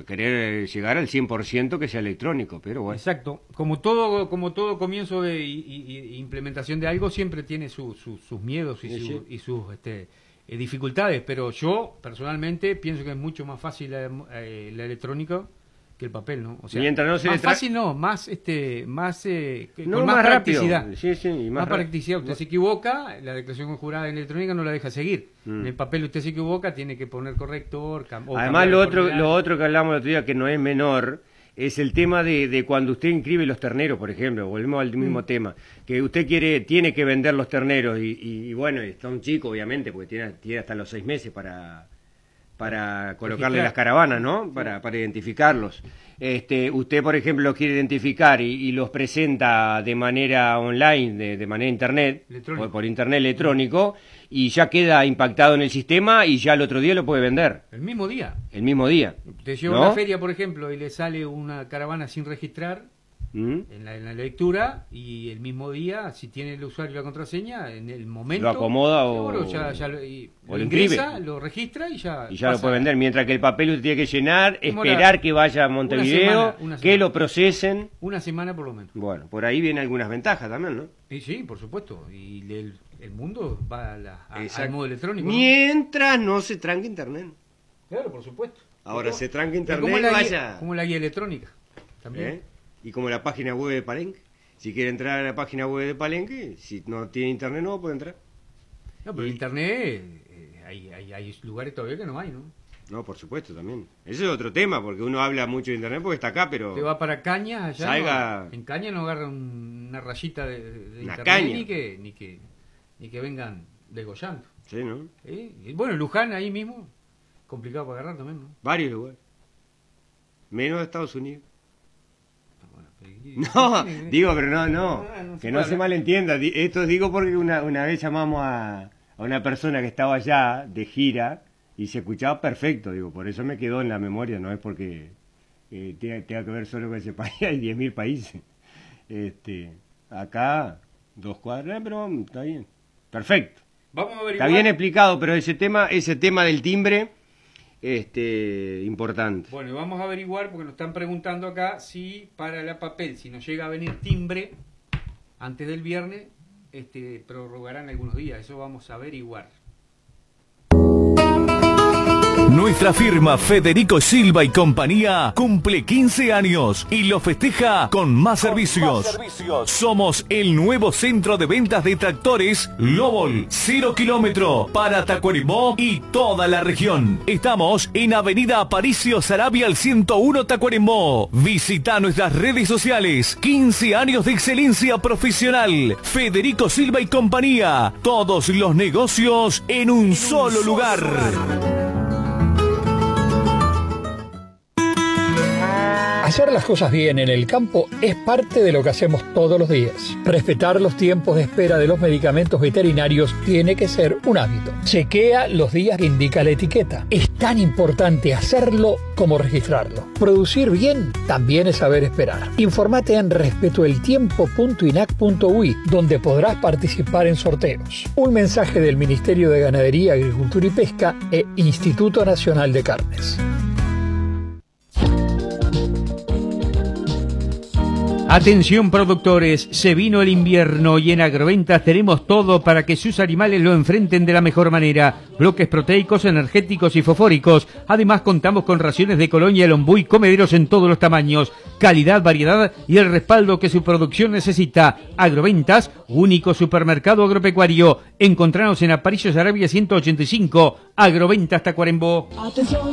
querer llegar al 100% que sea electrónico, pero bueno. Exacto. Como todo comienzo de implementación de algo siempre tiene sus miedos y sus dificultades, pero yo personalmente pienso que es mucho más fácil la electrónica que el papel, ¿no? O sea, mientras no se más fácil no, más con más practicidad. Sí, y más practicidad. Usted se equivoca, la declaración jurada en electrónica no la deja seguir. En el papel usted se equivoca, tiene que poner corrector. Además lo otro que hablamos el otro día que no es menor es el tema de cuando usted inscribe los terneros, por ejemplo, volvemos al mismo tema, que usted tiene que vender los terneros y bueno, está un chico obviamente, porque tiene hasta los 6 meses para colocarle las caravanas, ¿no? Para identificarlos. Usted, por ejemplo, los quiere identificar y los presenta de manera online, de manera internet, o por internet electrónico, y ya queda impactado en el sistema y ya el otro día lo puede vender. El mismo día. El mismo día. Usted lleva a una feria, por ejemplo, y le sale una caravana sin registrar en la lectura, y el mismo día, si tiene el usuario la contraseña, en el momento lo acomoda lo ingresa, lo registra y ya lo puede vender, mientras que el papel usted tiene que llenar, esperar que vaya a Montevideo, una semana. Que lo procesen. Una semana por lo menos. Bueno, por ahí vienen algunas ventajas también, ¿no? Sí, por supuesto, y el mundo va al modo electrónico, ¿no? Mientras no se tranque internet. Claro, por supuesto. Ahora se tranque internet, como la guía electrónica también. Y como la página web de Palenque. Si quiere entrar a la página web de Palenque, si no tiene internet no puede entrar. No, pero internet, hay lugares todavía que no hay, ¿no? No, por supuesto, también. Ese es otro tema, porque uno habla mucho de internet porque está acá, pero... Te va para Cañas, allá en Cañas no agarra una rayita de internet, caña. Ni que vengan degollando. Sí, ¿no? Y bueno, Luján ahí mismo, complicado para agarrar también, ¿no? Varios lugares. Menos de Estados Unidos. No, digo, pero no, que no se malentienda. Esto digo porque una vez llamamos a una persona que estaba allá de gira y se escuchaba perfecto, digo, por eso me quedó en la memoria, no es porque tenga que ver solo con ese país, hay 10.000 países. Acá, 2 cuadras, pero está bien, perfecto. Vamos a averiguar. Está bien explicado, pero ese tema del timbre... importante. Bueno, y vamos a averiguar, porque nos están preguntando acá si para la papel, si nos llega a venir timbre antes del viernes, prorrogarán algunos días. Eso vamos a averiguar. Nuestra firma Federico Silva y compañía cumple 15 años y lo festeja con más servicios. Somos el nuevo centro de ventas de tractores Lobol 0 kilómetro para Tacuarembó y toda la región. Estamos en Avenida Aparicio Saravia al 101 Tacuarembó. Visita nuestras redes sociales. 15 años de excelencia profesional. Federico Silva y compañía. Todos los negocios en un solo lugar. Hacer las cosas bien en el campo es parte de lo que hacemos todos los días. Respetar los tiempos de espera de los medicamentos veterinarios tiene que ser un hábito. Chequea los días que indica la etiqueta. Es tan importante hacerlo como registrarlo. Producir bien también es saber esperar. Informate en respetoeltiempo.inac.ui, donde podrás participar en sorteos. Un mensaje del Ministerio de Ganadería, Agricultura y Pesca e Instituto Nacional de Carnes. Atención productores, se vino el invierno y en Agroventas tenemos todo para que sus animales lo enfrenten de la mejor manera. Bloques proteicos, energéticos y fosfóricos. Además contamos con raciones de colonia, lombú y comederos en todos los tamaños. Calidad, variedad y el respaldo que su producción necesita. Agroventas, único supermercado agropecuario. Encontranos en Aparicio Saravia 185. Agroventas Tacuarembó.